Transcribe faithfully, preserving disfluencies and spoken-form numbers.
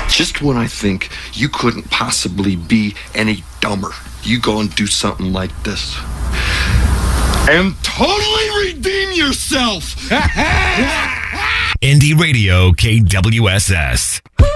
Just when I think you couldn't possibly be any dumber, you go and do something like this. And totally redeem yourself! Indie Radio K W S S.